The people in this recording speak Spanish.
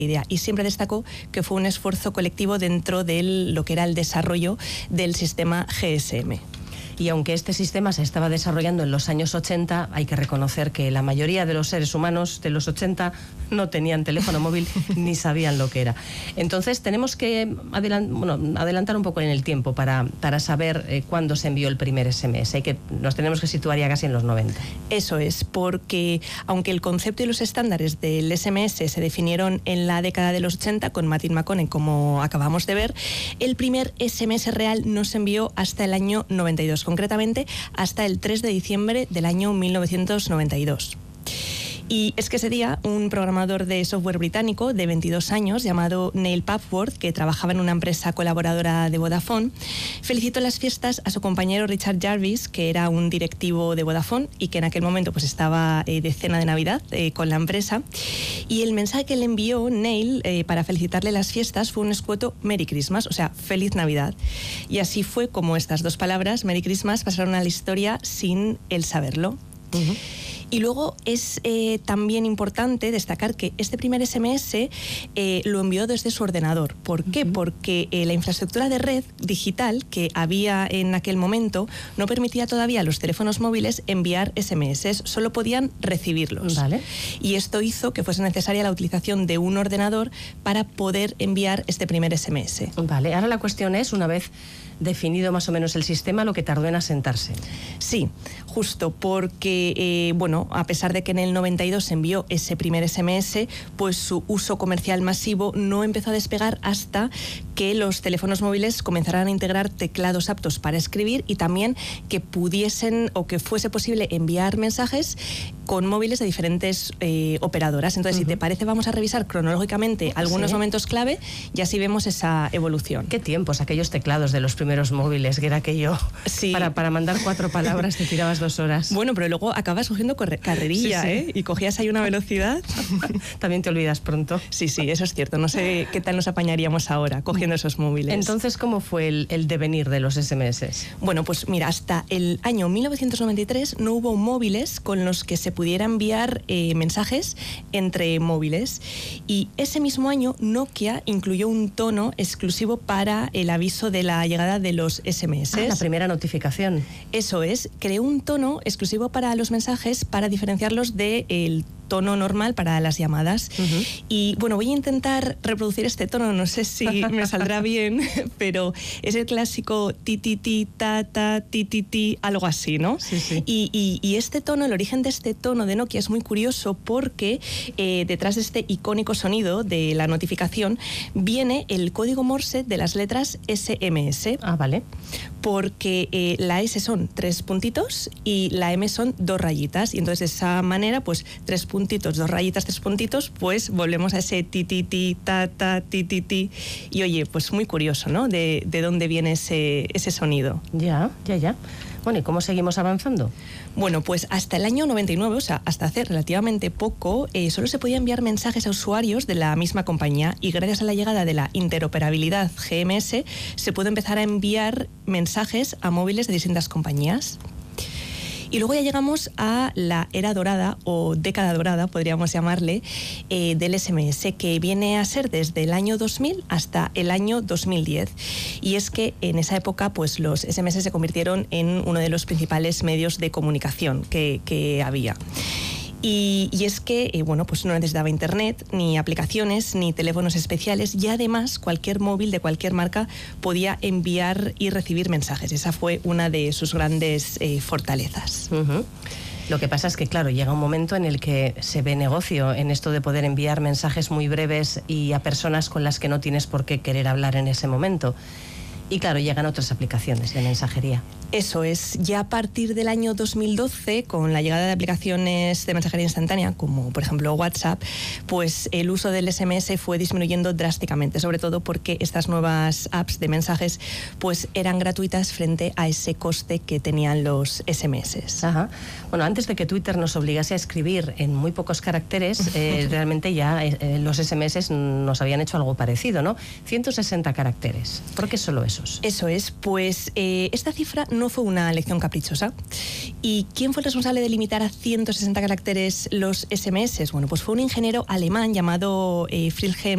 idea, y siempre destacó que fue un esfuerzo colectivo dentro de lo que era el desarrollo del sistema GSM. Y aunque este sistema se estaba desarrollando en los años 80, hay que reconocer que la mayoría de los seres humanos de los 80 no tenían teléfono móvil ni sabían lo que era. Entonces tenemos que adelantar un poco en el tiempo para saber cuándo se envió el primer SMS. Nos tenemos que situar ya casi en los 90. Eso es, porque aunque el concepto y los estándares del SMS se definieron en la década de los 80 con Matthew McConaughey, como acabamos de ver, el primer SMS real no se envió hasta el año 92. Concretamente hasta el 3 de diciembre del año 1992. Y es que ese día un programador de software británico de 22 años llamado Neil Papworth, que trabajaba en una empresa colaboradora de Vodafone, felicitó las fiestas a su compañero Richard Jarvis, que era un directivo de Vodafone y que en aquel momento pues estaba de cena de Navidad con la empresa. Y el mensaje que le envió Neil para felicitarle las fiestas fue un escueto Merry Christmas, o sea, Feliz Navidad. Y así fue como estas dos palabras, Merry Christmas, pasaron a la historia sin él saberlo. Uh-huh. Y luego es también importante destacar que este primer SMS lo envió desde su ordenador. ¿Por qué? Porque la infraestructura de red digital que había en aquel momento no permitía todavía a los teléfonos móviles enviar SMS, solo podían recibirlos. Vale. Y esto hizo que fuese necesaria la utilización de un ordenador para poder enviar este primer SMS. Vale, ahora la cuestión es, una vez definido más o menos el sistema, lo que tardó en asentarse. Sí, justo, porque, a pesar de que en el 92 se envió ese primer SMS, pues su uso comercial masivo no empezó a despegar hasta que los teléfonos móviles comenzaran a integrar teclados aptos para escribir y también que pudiesen o que fuese posible enviar mensajes con móviles de diferentes operadoras. Entonces, si te parece, vamos a revisar cronológicamente algunos momentos clave y así vemos esa evolución. ¿Qué tiempos aquellos teclados de los primeros móviles? Que era aquello, sí. para mandar 4 palabras te tirabas 2 horas. Bueno, pero luego acabas cogiendo carrerilla, sí. Y cogías ahí una velocidad. También te olvidas pronto. Sí, eso es cierto. No sé qué tal nos apañaríamos ahora cogiendo esos móviles. Entonces, ¿cómo fue el devenir de los SMS? Bueno, pues mira, hasta el año 1993 no hubo móviles con los que se pudiera enviar mensajes entre móviles. Y ese mismo año Nokia incluyó un tono exclusivo para el aviso de la llegada de los SMS. La primera notificación. Eso es, creó un tono exclusivo para los mensajes para diferenciarlos del tono normal para las llamadas. Uh-huh. Y bueno, voy a intentar reproducir este tono, no sé si me saldrá bien, pero es el clásico ti ti ti ta ta ti ti ti, algo así, ¿no? Sí. Y este tono, el origen de este tono de Nokia es muy curioso porque detrás de este icónico sonido de la notificación viene el código Morse de las letras SMS. Ah, vale. Porque la S son 3 puntitos y la M son 2 rayitas. Y entonces de esa manera, pues 3 puntitos, 2 rayitas, 3 puntitos, pues volvemos a ese ti ti ti ta ta ti ti ti. Y oye, pues muy curioso, ¿no? De dónde viene ese sonido. Ya. Bueno, ¿y cómo seguimos avanzando? Bueno, pues hasta el año 99, o sea, hasta hace relativamente poco, solo se podía enviar mensajes a usuarios de la misma compañía y gracias a la llegada de la interoperabilidad GMS se puede empezar a enviar mensajes a móviles de distintas compañías. Y luego ya llegamos a la era dorada o década dorada, podríamos llamarle, del SMS, que viene a ser desde el año 2000 hasta el año 2010. Y es que en esa época pues los SMS se convirtieron en uno de los principales medios de comunicación que había. Y es que, pues no necesitaba internet, ni aplicaciones, ni teléfonos especiales y además cualquier móvil de cualquier marca podía enviar y recibir mensajes. Esa fue una de sus grandes fortalezas. Uh-huh. Lo que pasa es que, claro, llega un momento en el que se ve negocio en esto de poder enviar mensajes muy breves y a personas con las que no tienes por qué querer hablar en ese momento. Y claro, llegan otras aplicaciones de mensajería. Eso es, ya a partir del año 2012, con la llegada de aplicaciones de mensajería instantánea, como por ejemplo WhatsApp, pues el uso del SMS fue disminuyendo drásticamente, sobre todo porque estas nuevas apps de mensajes pues eran gratuitas frente a ese coste que tenían los SMS. Ajá. Bueno, antes de que Twitter nos obligase a escribir en muy pocos caracteres, realmente ya los SMS nos habían hecho algo parecido, ¿no? 160 caracteres. ¿Por qué solo eso? Eso es, pues esta cifra no fue una elección caprichosa. ¿Y quién fue el responsable de limitar a 160 caracteres los SMS? Bueno, pues fue un ingeniero alemán llamado Friedhelm